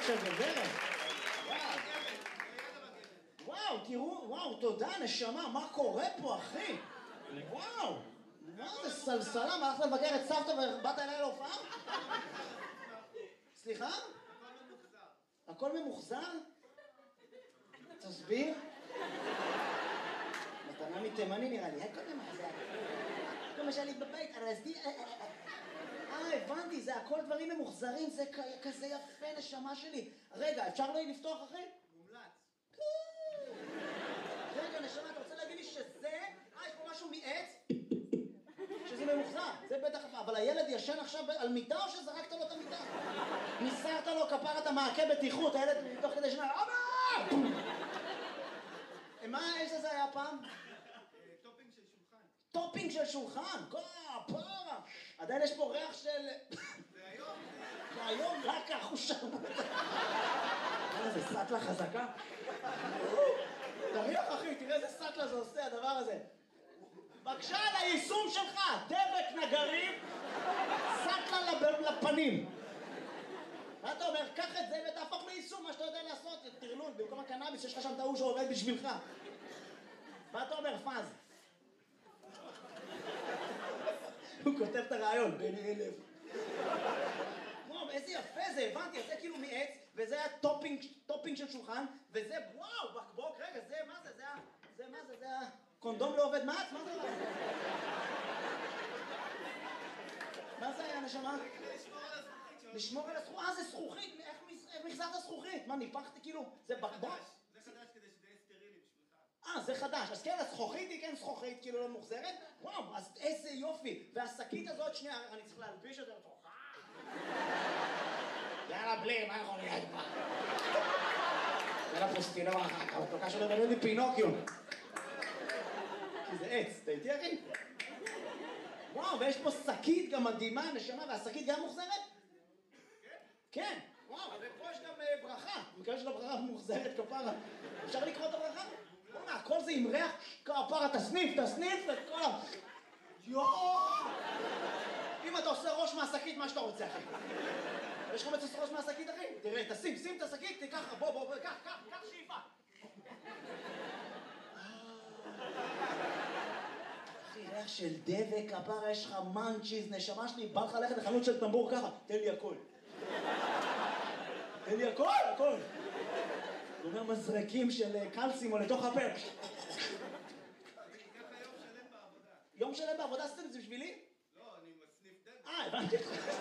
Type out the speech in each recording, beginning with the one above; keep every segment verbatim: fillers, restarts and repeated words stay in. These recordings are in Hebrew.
של גברת. וואו, תראו, וואו, תודה, נשמה, מה קורה פה, אחי? וואו, מה זה סלסלה, מה הלכת לבקר את סבתא ובאת אליי להופעה? סליחה? הכל ממוחזר? תסביר? מתנה מתימני נראה לי, הכל ממוחזר. כל מה שהיה לי בבית, הרזדי... אה, הבנתי, זה הכל דברים ממוחזרים, זה כזה יפה, נשמה שלי. רגע, אפשר לא לפתוח, אחי? מומלץ. רגע, נשמה, אתה רוצה להגיד לי שזה... אה, יש פה משהו מעץ? שזה ממוחזר, זה בטח... אבל הילד ישן עכשיו על מיטה או שזרקת לו את המיטה? ניסרת לו כפרת המעקה בטיחות, הילד תוך כדי שנה... אבא! מה האש הזה היה פעם? טופינג של שולחן. טופינג של שולחן? כפרה! עדיין יש פה ריח של... זה היום. זה היום רק החושה. איזה סטלה חזקה. תריח אחי, תראה איזה סטלה זה עושה הדבר הזה. בבקשה על היישום שלך, דבק נגרים, סטלה לפנים. מה אתה אומר? קח את זה ותהפוך ליישום, מה שאתה יודע לעשות, תרלול, במקום הקנאביס, יש לך שם את ההוא שעובד בשבילך. מה אתה אומר, פאז? הוא כותב את הרעיון, בין אלף. וואו, איזה יפה זה, הבנתי, זה כאילו מעץ, וזה היה טופינג, טופינג של שולחן, וזה, וואו, בקבוק, רגע, זה, מה זה, זה, זה, מה זה, זה, קונדום לא עובד מעץ, מה זה? מה זה היה, נשמה? לשמור על הזכוכית, אה, זה זכוכית, איך מחזרת זכוכית? מה, ניפחתי כאילו, זה בקבוק? זה חדש כדי שזה יהיה סטרילי בשבילך. אה, זה חדש, אז כן, הזכוכית היא כן זכוכית, כאילו לא מוחזרת? וואו, אז איזה יופי, והשקית הזאת, שנייה, אני צריך להלביש את זה לתוכה. יאללה, בלי, מה יכול להיות פה? יאללה, פוסטינה ברכה, כמה תוקה שלו דמיון לי פינוקיו. כי זה עץ, אתה איתי אחי? וואו, ויש פה שקית גם מדהימה, נשמה, והשקית גם מוחזרת? כן, וואו, ופה יש גם ברכה, מקווה של הברכה מוחזרת כפרה. אפשר לקרוא את הברכה? בוא'נה, הכל זה עם ריח כפרה, תסניף, תסניף את כל ה... יואו! אם אתה עושה ראש מהשקית, מה שאתה רוצה, אחי? יש לך מצוס ראש מהשקית, אחי? תראה, תשים, שים את השקית, תיקח, בוא, בוא, בוא, קח, קח, קח שאיפה. אחי, ריח של דבק, כפרה, יש לך מנצ'יז, נשמה שלי, בא לך ללכת לחנות של טמבור ככה, תן לי הכל. תן לי הכל, הכל. הוא אומר מזרקים של קלסים או לתוך הפה. ככה יום שלם בעבודה. יום שלם בעבודה עשיתם את זה בשבילי? לא, אני מסניף דבק. אה, הבנתי.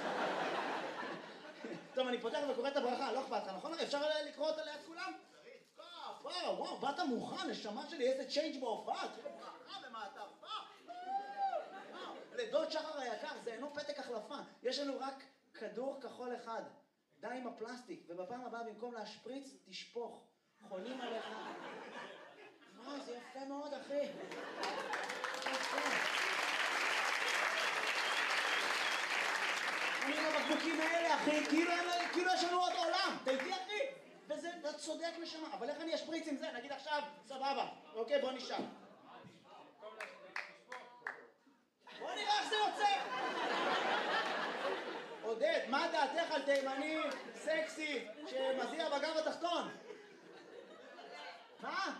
טוב, אני פותח וקורא את הברכה, לא אכפת לך, נכון? אפשר לקרוא אותה ליד כולם? צריך. כפרה, וואו, באת מוכן, נשמה שלי, איזה צ'יינג' בהופעה, תראה ברכה במעטפה. לדוד שחר היקר, זה אינו פתק החלפה, יש לנו רק כדור כחול אחד. די עם הפלסטיק, ובפעם הבאה במקום להשפריץ, תשפוך. חונים עליך. וואו, זה יפה מאוד, אחי. יפה. אני עם הבקבוקים האלה, אחי, כאילו יש לנו עוד עולם. אתה איתי, אחי? וזה, אתה צודק נשמה. אבל איך אני אשפריץ עם זה? נגיד עכשיו, סבבה. אוקיי, בוא נשאר. בוא נראה איך זה יוצא. עודד, מה דעתך על תימני סקסי שמזיע בגב התחתון? מה?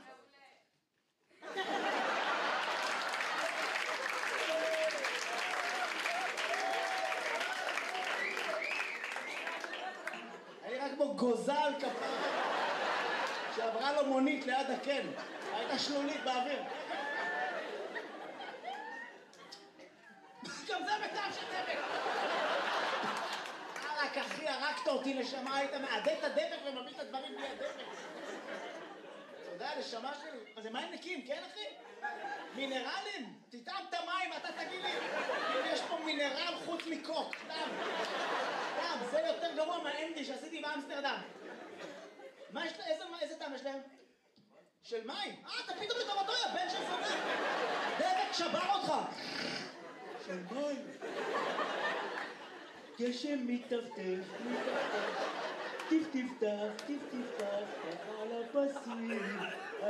היה לי רק בו גוזל כפרה שעברה לו מונית ליד הקן, הייתה שלולית באוויר. גם זה בטעם של דבק. רק אחי, הרגת אותי נשמה, היית מעדד את הדבק ומביא את הדברים בלי הדבק. אתה יודע, נשמה שלי, מה זה מים נקיים, כן אחי? מינרלים? תטעם את המים, אתה תגיד לי אם יש פה מינרל חוץ מקוק, דם. דם, זה יותר גרוע מהאנדי שעשיתי באמסטרדם. מה יש להם? איזה טעם יש להם? של מים? אה, אתה פתאום לטובתו, יא בן של זונה. דבק שבר אותך. של מים. גשם מטפטף, מטפטף, טיף טיף טף, טיף טיף טף, ככה על הפסים.